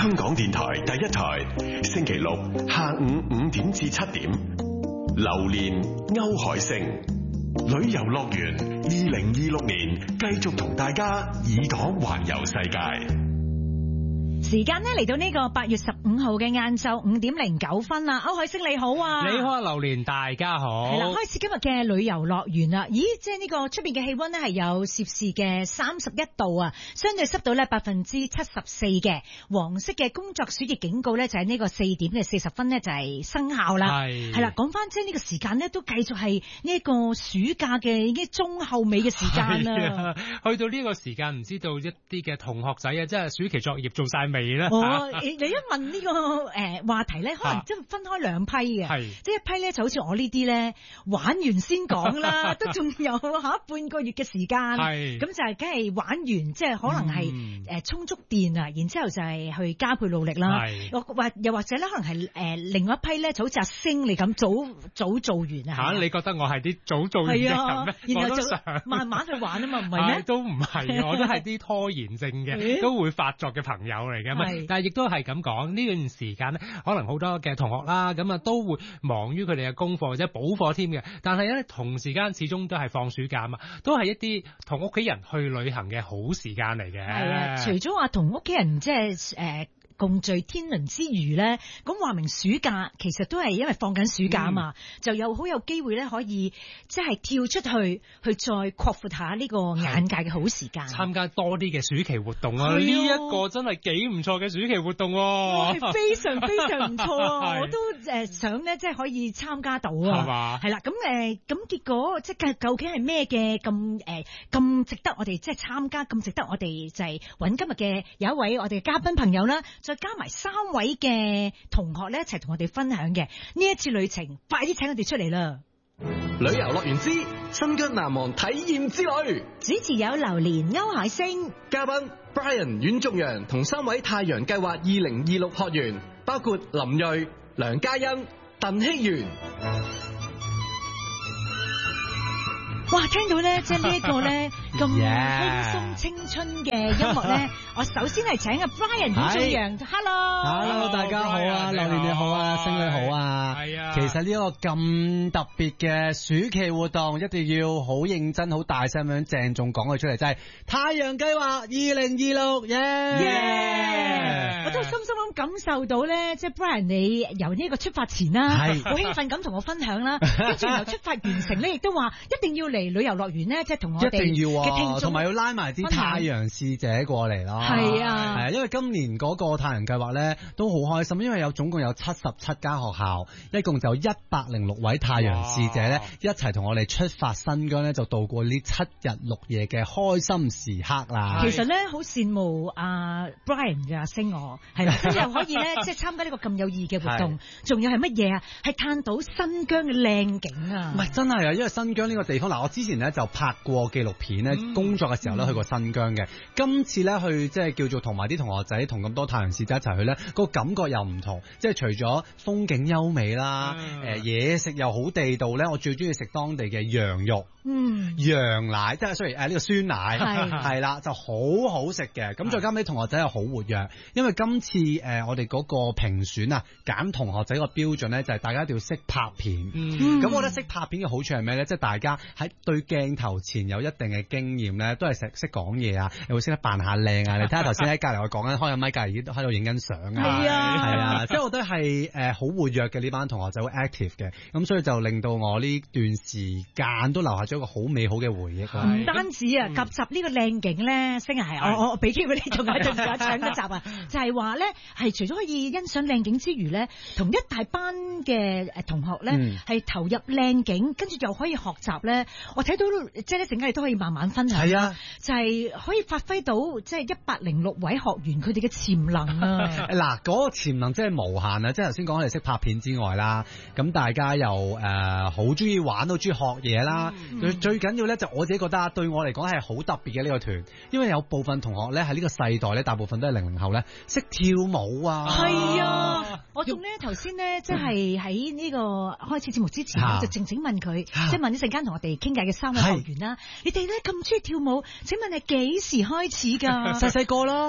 香港電台第一台，星期六下午5點至7點，榴蓮歐海星旅遊樂園2026年繼續同大家耳朵環遊世界。 時間呢嚟到呢個8月15號嘅晏晝5點09分啦，歐海星你好啊！ 你好啊，榴蓮大家好。 係啦，開始今日嘅旅遊樂園啦。咦，即係呢個出邊嘅氣溫呢係有攝氏嘅31度啊，相對濕度呢74%嘅，黃色嘅工作暑熱警告呢就係呢個4點嘅40分呢就係生效啦。係啦，講翻即係呢個時間呢都繼續係呢一個暑假嘅已經中後尾嘅時間啦。 去到呢個時間，唔知道一啲嘅同學仔啊，即係暑期作業做晒未咧？ 你一問呢個話題咧，可能即係分開兩批嘅，即係一批咧就好似我呢啲咧玩完先講啦，都仲有半個月嘅時間，咁就係梗係玩完，即係可能係充足電啊，然之後就係去加倍努力啦。又或者咧，可能係另外一批咧，就好似阿星你咁早做完啊？ 你覺得我係啲早做完嘅人咩？ 然後就慢慢去玩啊嘛，唔係咩？ 都唔係，我都係啲拖延症嘅，都會發作嘅朋友嚟嘅。但係亦都係咁講，呢段時間咧，可能好多嘅同學啦，咁啊都會忙於佢哋嘅功課或者補課添嘅。但係咧，同時間始終都係放暑假啊嘛，都係一啲同屋企人去旅行嘅好時間嚟嘅。係啊， 除咗話同屋企人即係共聚天倫之餘咧，咁話明暑假其實都係因為放緊暑假啊嘛，就好有機會咧可以即係跳出去再擴闊下呢個眼界嘅好時間， 參加多啲嘅暑期活動啊！呢一個真係幾唔錯嘅暑期活動喎， 係非常非常唔錯啊！我都想咧即係可以參加到啊，係嘛？係啦，咁結果即係究竟係咩嘅咁值得我哋即係參加，咁值得我哋就係揾今日嘅有一位我哋嘅嘉賓朋友啦。再加埋3位嘅同學咧，一齊同我哋分享嘅呢一次旅程，快啲請佢哋出嚟啦！ 旅遊樂園之新疆難忘體驗之旅， 主持有榴蓮歐海星， 嘉賓 Brian 阮仲陽同3位太陽計劃2026學員，包括林睿、梁嘉欣、鄧希元。 哇！聽到咧，即係呢一個咧咁輕鬆青春嘅音樂咧，我首先係請阿 Brian 阮仲陽 ，Hello， 大家好啊，榴蓮你好啊，星女好啊，係啊，其實呢一個咁特別嘅暑期活動，一定要好認真、好大聲咁樣鄭重講佢出嚟，就係太陽計劃2026，耶！ 我都深深咁感受到咧，即係 Brian 你由呢個出發前啦，好興奮咁同我分享啦，跟住由出發完成咧，亦都話一定要嚟旅遊樂園咧，即係同我哋一定要嘅聽眾， 同埋要拉埋啲太陽使者過嚟咯。 係啊， 因為今年嗰個太陽計劃咧都好開心，因為總共有77間學校，一共就106位太陽使者咧一齊同我哋出發新疆咧，就度過呢7日6夜嘅開心時刻啦。 其實咧好羨慕阿 Brian 嘅阿星我，係啦，即係可以咧即係參加呢個咁有意義嘅活動，仲有係乜嘢啊？係探到新疆嘅靚景啊！ 唔係真係啊，因為新疆呢個地方嗱，我之前咧就拍過紀錄片咧，工作嘅時候咧去過新疆嘅。今次咧去即係叫做同埋啲同學仔同咁多太陽使者一齊去咧，個感覺又唔同。即係除咗風景優美啦，嘢食又好地道咧，我最中意食當地嘅羊肉，羊奶，即係雖然呢個酸奶係啦，就好好食嘅。咁再加埋啲同學仔又好活躍，因為今次我哋嗰個評選啊，揀同學仔個標準咧就係大家一定要識拍片。咁我覺得識拍片嘅好處係咩咧？即係大家喺對鏡頭前有一定嘅經驗咧，都係識講嘢啊，又會識得扮下靚啊！你睇下頭先喺隔離我講緊開緊咪，隔離喺度影緊相啊，係啊，即係我覺得係好活躍嘅呢班同學仔，好 active 嘅，咁所以就令到我呢段時間都留下咗一個好美好嘅回憶。 唔單止啊，夾雜呢個靚景咧，星係我俾機會你仲喺度搶一集啊，就係話咧係除咗可以欣賞靚景之餘咧，同一大班嘅同學咧係投入靚景，跟住又可以學習咧。我睇到即係咧，陣間你都可以慢慢分享。係啊，就係可以發揮到即係106位學員佢哋嘅潛能啊！ 嗱，嗰個潛能真係無限啊！即係頭先講我哋識拍片之外啦，咁大家又好中意玩，都中意學嘢啦。最緊要咧就我自己覺得對我嚟講係好特別嘅呢個團，因為有部分同學咧喺呢個世代咧，大部分都係00後咧識跳舞啊。係啊， 我仲咧頭先咧即係喺呢個開始節目之前，我就靜靜問佢，即係問一陣間同我哋傾偈嘅3位學員啦，你哋咧咁中意跳舞，請問係幾時開始㗎？ 細細個啦， 有啲係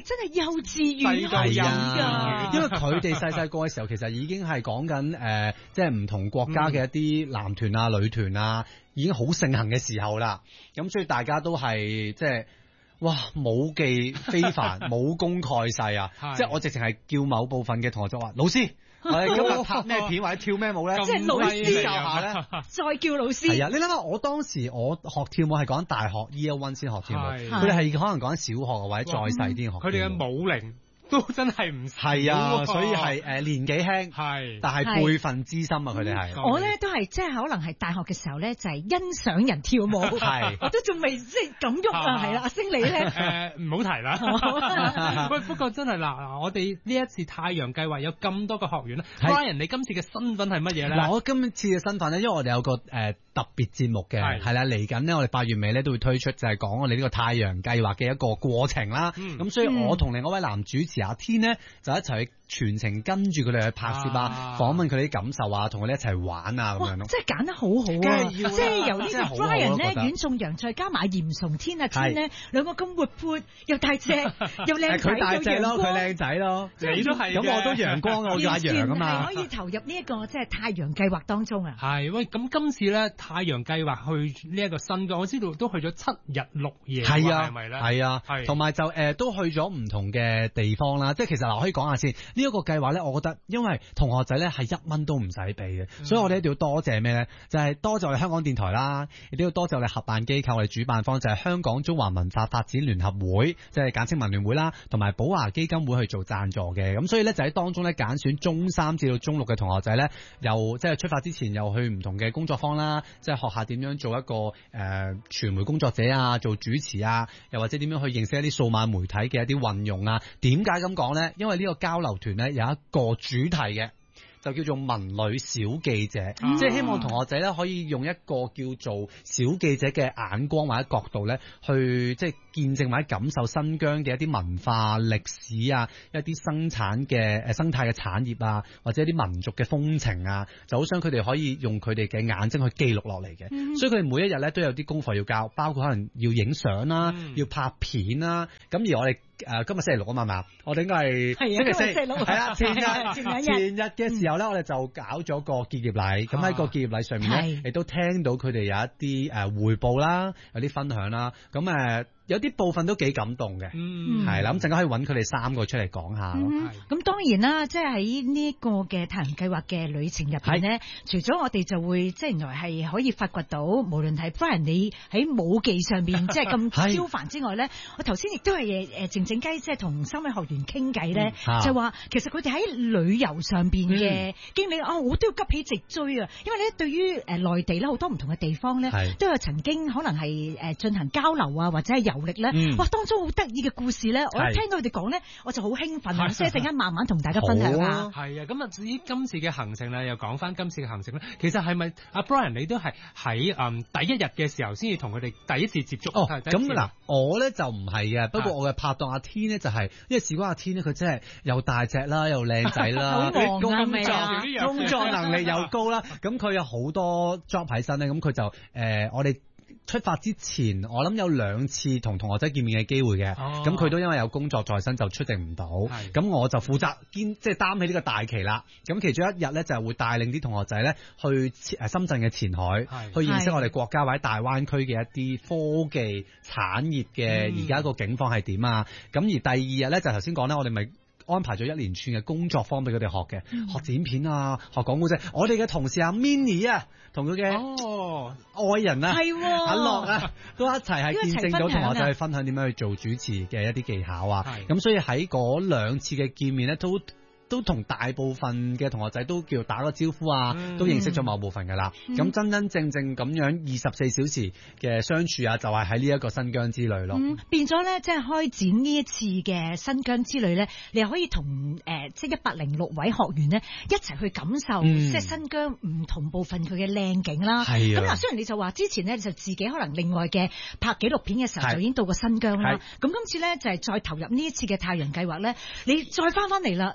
真係幼稚園係啊，因為佢哋細個嘅時候，其實已經係講緊即係唔同國家嘅一啲男團啊、女團啊，已經好盛行嘅時候啦。咁所以大家都係即係。哇！武技非凡，武功蓋世啊！即係我直情係叫某部分嘅同學就話：老師，我哋今日拍咩片或者跳咩舞咧？ 即係老師教下咧， 再叫老師。 係啊！你諗下，我當時我學跳舞係講大學 Year One 先學跳舞，佢哋係可能講緊小學或者再細啲學。 佢哋嘅舞齡都真係唔係啊，所以係年紀輕， 係， 但係輩分之深啊！佢哋係我咧都係即係可能係大學嘅時候咧，就係欣賞人跳舞， 係我都仲未即係咁喐啊！係啦，阿星你咧唔好提啦。喂，不過真係嗱，我哋呢一次太陽計劃有咁多個學員啦。Brian，你今次嘅身份係乜嘢咧？ 嗱，我今次嘅身份咧，因為我哋有個特別節目嘅，係啦，嚟緊呢，我哋8月尾咧都會推出，就係講我哋呢個太陽計劃嘅一個過程啦。咁所以我同另外一位男主持阿天呢，就一齊去全程跟住佢哋去拍攝啊，訪問佢哋啲感受啊，同佢哋一齊玩啊咁樣咯。 即係揀得好好啊！即係由呢個 Brian 咧，阮仲陽再加埋嚴崇天啊天呢，兩個咁活潑又大隻又靚仔， 佢大隻咯，佢靚仔咯， 你都係。 咁我都陽光啊，我叫阿陽啊嘛。 可以投入呢一個即係太陽計劃當中啊。 係喂，咁今次咧太陽計劃去呢一個新疆，我知道都去咗7日6夜， 係啊， 係咪咧？ 係啊，同埋就都去咗唔同嘅地方啦。即係其實嗱，可以講下先。呢一個計劃咧，我覺得因為同學仔咧係1蚊都唔使俾嘅，所以我哋一定要多謝咩咧？就係多謝我哋香港電台啦，亦都要多謝我哋合辦機構、我哋主辦方就係香港中華文化發展聯合會，即係簡稱文聯會啦，同埋寶華基金會去做贊助嘅。咁所以咧就喺當中咧揀選中3至到中6嘅同學仔咧，又即係出發之前又去唔同嘅工作坊啦，即係學下點樣做一個傳媒工作者啊，做主持啊，又或者點樣去認識一啲數碼媒體嘅一啲運用啊。點解咁講咧？因為呢個交流團咧有一個主題嘅，就叫做文旅小記者，即係希望同學仔咧可以用一個叫做小記者嘅眼光或者角度咧，去即係見證或者感受新疆嘅一啲文化歷史啊，一啲生產嘅生態嘅產業啊，或者一啲民族嘅風情啊，就好想佢哋可以用佢哋嘅眼睛去記錄落嚟嘅。所以佢哋每一日咧都有啲功課要交，包括可能要影相啦，要拍片啦。咁而我哋今日星期6啊嘛，係嘛？我哋應該係星期4，係啦，前日嘅時候咧，我哋就搞咗個結業禮。咁喺個結業禮上面咧，亦都聽到佢哋有一啲彙報啦，有啲分享啦。咁有啲部分都幾感動嘅，係啦。咁陣間可以揾佢哋3個出嚟講下咯。 咁當然啦，即係喺呢個嘅太陽計劃嘅旅程入邊咧，除咗我哋就會即係原來係可以發掘到，無論係 Brian 你喺舞技上面即係咁超凡之外咧，我頭先亦都係靜靜雞即係同3位學員傾偈咧，就話其實佢哋喺旅遊上邊嘅經歷我都要急起直追啊！因為咧對於內地咧好多唔同嘅地方咧，都有曾經可能係進行交流啊，或者係遊歷咧，哇！當中好得意嘅故事咧，我一聽到佢哋講咧，我就好興奮啊！所以一陣間慢慢同大家分享下。 係啊，咁啊，至於今次嘅行程咧，又講翻今次嘅行程咧，其實係咪阿 Brian 你都係喺第一日嘅時候先至同佢哋第一次接觸？ 咁嗱，我咧就唔係嘅，不過我嘅拍檔阿天咧就係，因為事關阿天咧，佢真係又大隻啦，又靚仔啦，工作能力又高啦，咁佢有好多 job 喺身咧，咁佢就我哋出發之前，我諗有2次同同學仔見面嘅機會嘅，咁佢都因為有工作在身就出席唔到，咁我就負責即係擔起呢個大旗啦。咁其中一日咧就會帶領啲同學仔咧去深圳嘅前海，去認識我哋國家或者大灣區嘅一啲科技產業嘅而家個境況係點啊。咁而第2日咧就頭先講咧，我哋咪安排咗一連串嘅工作坊俾佢哋學嘅，學剪片啊，學講古仔。我哋嘅同事阿 Minnie 啊，同佢嘅愛人啊，阿樂啊，都一齊係見證到同學仔去分享點樣去做主持嘅一啲技巧啊。咁所以喺嗰2次嘅見面咧，都同大部分嘅同學仔都叫打個招呼啊，都認識咗某部分㗎啦。咁真真正正咁樣24小時嘅相處啊，就係喺呢一個新疆之旅咯。 變咗咧，即係開展呢一次嘅新疆之旅咧，你又可以同即係106位學員咧一齊去感受，即係新疆唔同部分佢嘅靚景啦。咁嗱，雖然你就話之前咧就自己可能另外嘅拍紀錄片嘅時候就已經到過新疆啦。咁今次咧就係再投入呢一次嘅太陽計劃咧，你再翻嚟啦，即係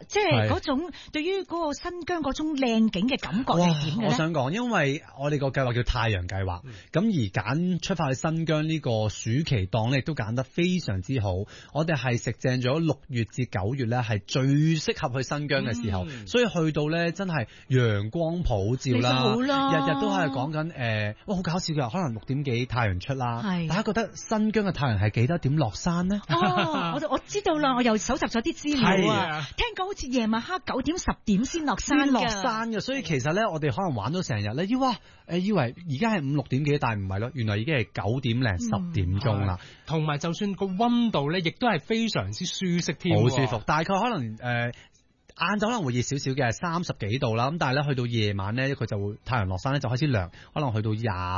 嗰種對於嗰個新疆嗰種靚景嘅感覺係點嘅咧？ 我想講，因為我哋個計劃叫太陽計劃，咁而揀出發去新疆呢個暑期檔咧，亦都揀得非常之好。我哋係食正咗6月至9月咧，係最適合去新疆嘅時候，所以去到咧真係陽光普照啦，日日都係講緊好搞笑㗎，可能6點幾太陽出啦，大家覺得新疆嘅太陽係幾多點落山呢？ 我知道啦，我又搜集咗啲資料啊，聽講好似夜晚黑9點10點先落山嘅， 所以其實咧我哋可能玩咗成日咧，以為而家係5、6點幾，但係唔係咯，原來已經係9點零10點鐘啦。 同埋就算個溫度咧，亦都係非常之舒適添， 好舒服。大概可能晏晝可能會熱少少嘅30幾度啦，咁但係咧去到夜晚咧，佢就會太陽落山咧就開始涼，可能去到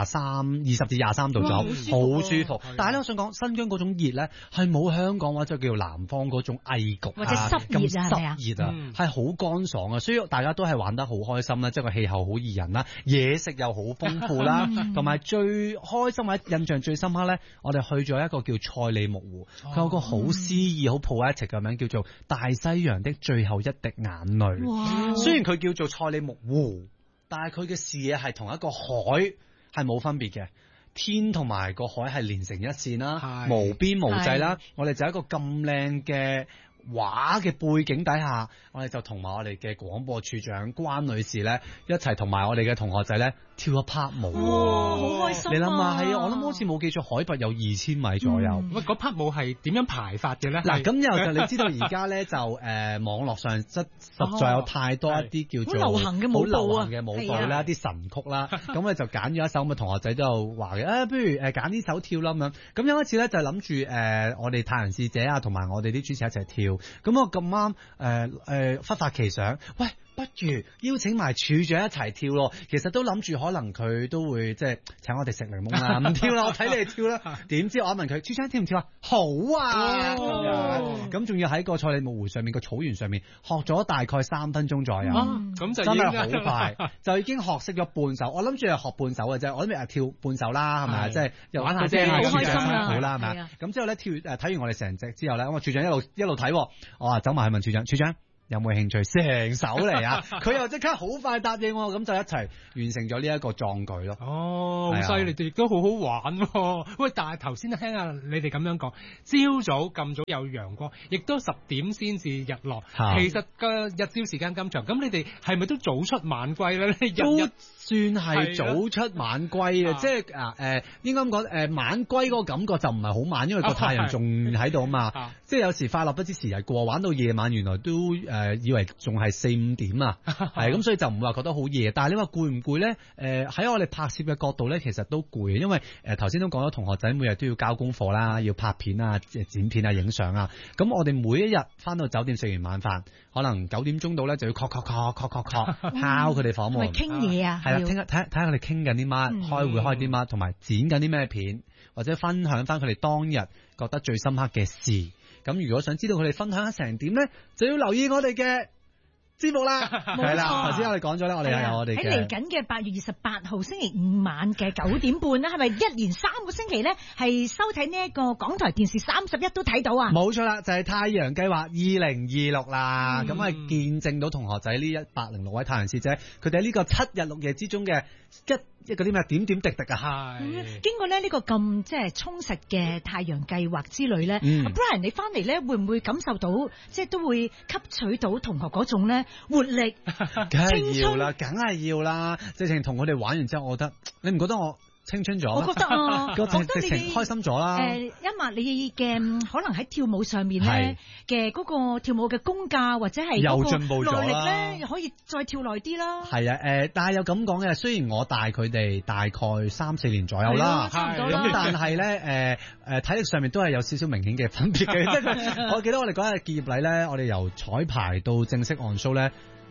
20至23度左右，好舒服。但係咧，我想講新疆嗰種熱咧係冇香港或者叫做南方嗰種翳焗或者濕熱啊， 係好乾爽啊，所以大家都係玩得好開心啦，即係個氣候好宜人啦，嘢食又好豐富啦，同埋最開心或者印象最深刻咧，我哋去咗一個叫賽里木湖，佢有個好詩意、好 poetic 嘅名叫做大西洋的最後一滴眼淚。雖然佢叫做賽里木湖，但係佢嘅視野係同一個海係冇分別嘅，天同埋個海係連成一線啦，無邊無際啦。我哋就喺一個咁靚嘅畫嘅背景底下，我哋就同埋我哋嘅廣播處長關女士咧一齊同埋我哋嘅同學仔咧跳一 part 舞， 好開心！ 你諗下，係啊，我諗好似冇記錯，海拔有2000米左右。 喂，嗰 part 舞係點樣排法嘅咧？ 嗱，咁又就你知道而家咧就網絡上實在有太多一啲叫做好流行嘅舞步啦，啲神曲啦，咁咧就揀咗一首咁嘅同學仔都有話嘅，不如揀呢首跳啦咁樣。咁有一次咧就諗住我哋太陽使者啊，同埋我哋啲主持一齊跳。咁我咁啱忽發奇想，喂，不如邀請埋處長一齊跳咯。其實都諗住可能佢都會即係請我哋食檸檬啦，唔跳啦，我睇你哋跳啦。點知我問佢處長跳唔跳啊？好啊！咁仲要喺個賽里木湖上面個草原上面學咗大概3分鐘左右， 咁就真係好快，就已經學識咗半首。我諗住係學半首嘅啫，我諗住係跳半首啦，係咪啊？即係又玩下啫， 好開心啊！ 好啦，係咪啊？咁之後咧睇完我哋成隻之後咧，咁啊處長一路睇，我話走埋去問處長有冇興趣成首嚟啊？佢又即刻好快答應我，咁就一齊完成咗呢一個壯舉咯。 好犀利，亦都好好玩喎。喂，但係頭先聽下你哋咁樣講，朝早咁早有陽光，亦都10點先至日落。其實個日照時間咁長，咁你哋係咪都早出晚歸咧？ 都算係早出晚歸嘅，即係應該咁講，晚歸嗰個感覺就唔係好晚，因為個太陽仲喺度啊嘛。即係有時快樂不知時日過，玩到夜晚原來都以為仲係4、5點啊，係咁，所以就唔會話覺得好夜。但係你話攰唔攰咧？喺我哋拍攝嘅角度咧，其實都攰，因為頭先都講咗，同學仔每日都要交功課啦，要拍片啊、剪片啊、影相啊。咁我哋每一日翻到酒店食完晚飯，可能9點鐘到咧就要敲佢哋房門， 傾嘢啊， 係啦，睇下佢哋傾緊啲乜，開會開啲乜，同埋剪緊啲咩片，或者分享翻佢哋當日覺得最深刻嘅事。咁如果想知道佢哋分享成點咧，就要留意我哋嘅節目啦。係啦，頭先我哋講咗咧，我哋有我哋喺嚟緊嘅8月28號星期五晚嘅9點半啦，係咪一連3個星期咧係收睇呢一個港台電視31都睇到啊？ 冇錯啦，就係太陽計劃2026啦。咁係見證到同學仔呢106位太陽使者，佢哋喺呢個7日6夜之中嘅嗰啲咩點點滴滴啊， 經過咧呢個咁即係充實嘅太陽計劃之旅咧，Brian 你翻嚟咧會唔會感受到即係都會吸取到同學嗰種咧活力？ 梗係要啦，梗係要啦！直情同佢哋玩完之後，我覺得你唔覺得我青春咗？ 我覺得啊， 個直情開心咗啦。 因為你嘅可能喺跳舞上面咧嘅嗰個跳舞嘅功架或者係又進步咗啦， 耐力咧又可以再跳耐啲啦。 係啊，但係有咁講嘅，雖然我帶佢哋大概3、4年左右啦，咁但係咧體力上面都係有少少明顯嘅分別嘅。即係我記得我哋嗰日結業禮咧，我哋由彩排到正式 on show 咧。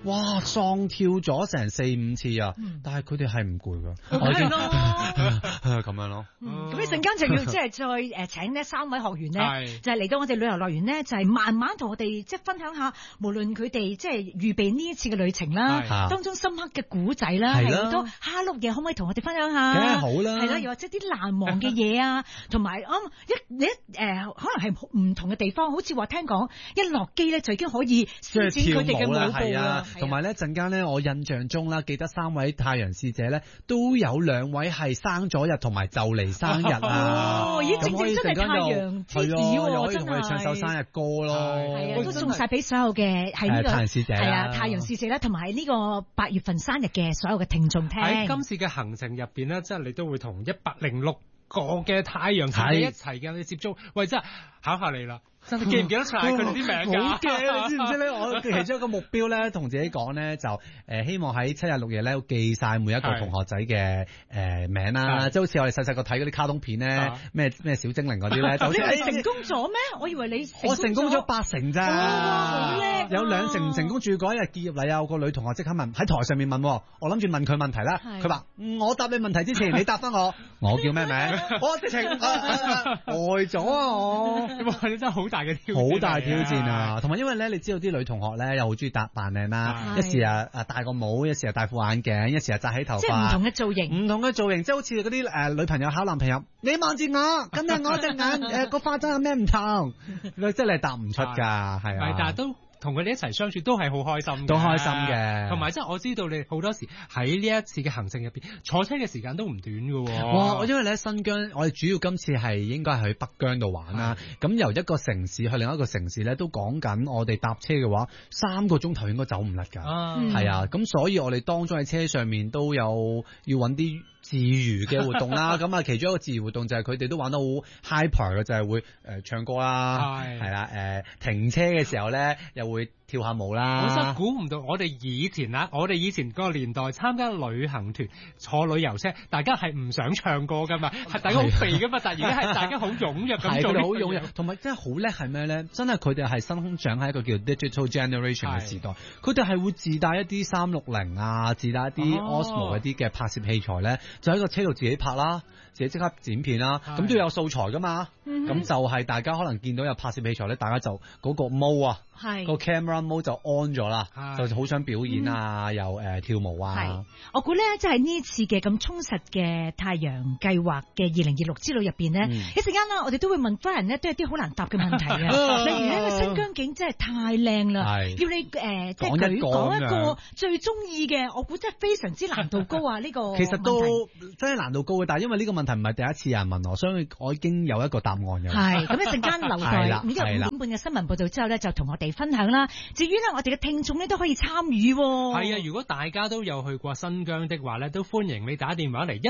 哇，喪跳咗成4-5次啊！但係佢哋係唔攰㗎， 我已經咁樣咯。 咁你陣間就要即係再請呢3位學員咧，就係嚟到我哋旅遊樂園咧，就係慢慢同我哋即係分享下，無論佢哋即係預備呢一次嘅旅程啦，當中深刻嘅古仔啦，係好多蝦碌嘢，可唔可以同我哋分享下？ 梗係好啦， 係啦，又或者啲難忘嘅嘢啊，同埋可能係唔同嘅地方，好似話聽講一落機咧就已經可以施展佢哋嘅舞步啦。 同埋咧陣間咧，我印象中啦，記得3位太陽使者咧都有2位係生咗日同埋就嚟生日啊！ 咦，正真係太陽之子喎， 又可以同佢哋唱首生日歌咯。 係啊，都送晒俾所有嘅係呢個太陽使者， 係啊，太陽使者啦，同埋呢個8月份生日嘅所有嘅聽眾聽。 喺今次嘅行程入邊咧，即係你都會同106個嘅太陽使者一齊嘅你接觸。喂，真係考下你啦！真係記唔記得晒佢哋啲名㗎？ 好驚，你知唔知咧？我其中一個目標咧，同自己講咧，就希望喺7日6夜咧，記晒每一個同學仔嘅名啦。即係好似我哋細細個睇嗰啲卡通片咧，咩小精靈嗰啲咧，就你係成功咗咩？我以為你我成功咗8成咋。 好叻！ 有2成唔成功住嗰一日結業禮啊！有個女同學即刻問喺台上面問，我諗住問佢問題啦。佢話：我答你問題之前，你答翻我。我叫咩名？我直情呆咗啊！我你真係好大挑戰啊！同埋因為咧，你知道啲女同學咧又好中意扮靚啦，一時戴個帽，一時戴副眼鏡，一時紮起頭髮， 即係唔同嘅造型， 唔同嘅造型，即係好似嗰啲女朋友考男朋友，你望住我，今日我隻眼個化妝有咩唔同？即係你答唔出㗎，係啊， 但係都。同佢哋一齊相處都係好開心， 都開心嘅。 同埋即係我知道你好多時喺呢一次嘅行程入邊，坐車嘅時間都唔短㗎喎。 哇！因為你喺新疆，我哋主要今次係應該係去北疆度玩啦。咁由一個城市去另一個城市咧，都講緊我哋搭車嘅話，3個鐘頭應該走唔甩㗎。係啊，咁所以我哋當中喺車上面都有要揾啲自娛嘅活動啦。咁啊，其中一個自娛活動就係佢哋都玩得好 hyper 嘅，就係會唱歌啦，係啦，停車嘅時候咧又會跳下舞啦。 我真估唔到，我哋以前個年代參加旅行團坐旅遊車，大家係唔想唱歌噶嘛，係大家好肥噶嘛，但係而家係大家好踴躍咁做， 好踴躍，同埋真係好叻係咩咧？真係佢哋係生長喺一個叫 digital generation 嘅時代，佢哋係會自帶一啲360啊，自帶一啲 Osmo 嗰啲嘅拍攝器材咧，就喺個車度自己拍啦，自己即刻剪片啦，咁都要有素材噶嘛。咁就係大家可能見到有拍攝器材咧，大家就嗰個 mode 啊，個 camera mode 就 on 咗啦，就好想表演啊，又跳舞啊。 我估咧，即係呢次嘅咁充實嘅太陽計劃嘅2026之旅入邊咧，一陣間啦，我哋都會問翻人咧，都有啲好難答嘅問題啊。例如呢個新疆景真係太靚啦，要你即係講一個最中意嘅，我估真係非常之難度高啊！呢個其實都真係難度高嘅，但係因為呢個問題唔係第一次有人問我，所以我已經有一個答案嘅。 係咁，一陣間留待呢個5點半嘅新聞報導之後咧，就同我哋分享啦。至於咧，我哋嘅聽眾咧都可以參與。 係啊，如果大家都有去過新疆的話咧，都歡迎你打電話嚟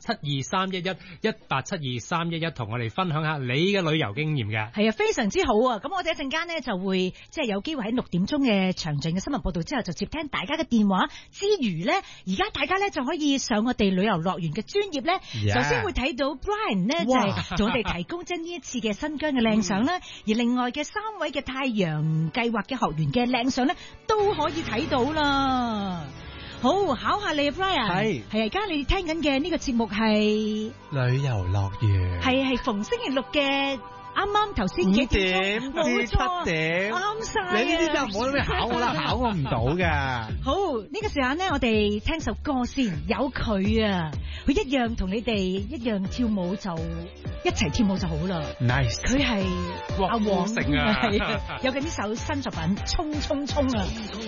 1872311，1872311，同我哋分享下你嘅旅遊經驗嘅。 係啊，非常之好啊！咁我哋一陣間呢，就會即係有機會喺6點鐘嘅詳盡嘅新聞報導之後，就接聽大家嘅電話之餘咧，而家大家咧就可以上我哋旅遊樂園嘅專頁咧，首先會睇到 Brian 呢，就係同我哋提供呢一次嘅新疆嘅靚相啦，而另外嘅3位嘅太陽計劃嘅學員嘅靚相咧都可以睇到啦。好，考下你 Brian， 係而家你聽緊嘅呢個節目係旅遊樂園， 係逢星期6嘅。啱啱頭先幾點至7點，啱晒。 你呢啲就唔好咁樣考我啦，考我唔到嘅。 好，呢個時間咧，我哋聽首歌先，有佢啊，佢一樣同你哋一樣跳舞，就一齊跳舞就好啦。 Nice， 佢係阿黃成啊， 有緊呢首新作品《衝衝衝》啊。